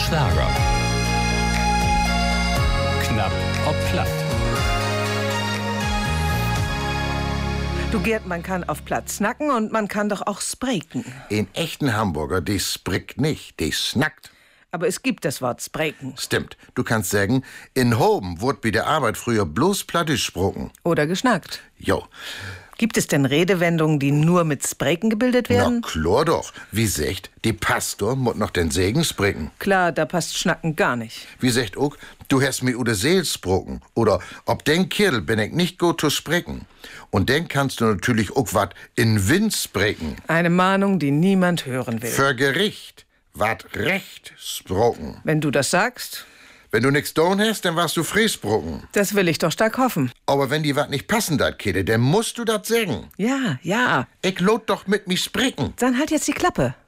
Schlager. Knapp ob platt. Du Gerd, man kann auf Platt snacken und man kann doch auch spreken. Ein echten Hamburger, die sprickt nicht, die snackt. Aber es gibt das Wort spreken. Stimmt. Du kannst sagen, in Hoben wurde bei der Arbeit früher bloß plattisch gesprochen. Oder geschnackt. Jo. Gibt es denn Redewendungen, die nur mit Spreken gebildet werden? Na klar doch. Wie sagt, die Pastor muss noch den Segen sprechen. Klar, da passt Schnacken gar nicht. Wie sagt auch, du hast mir ude Seel sprochen. Oder, ob den Kirl bin ich nicht gut zu sprechen. Und dann kannst du natürlich auch wat in Wind sprechen. Eine Mahnung, die niemand hören will. Für Gericht, wat recht sprochen. Wenn du das sagst, Wenn du nix tun hast, dann warst du friesbrochen. das will ich doch stark hoffen. Aber wenn die wat nicht passen dat, Kidde, dann musst du dat sagen. Ja, ja. Ich lot doch mit mich sprechen. Dann halt jetzt die Klappe.